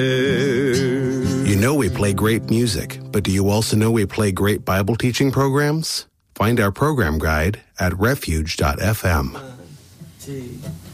You know we play great music, but do you also know we play great Bible teaching programs? Find our program guide at refuge.fm. 1, 2.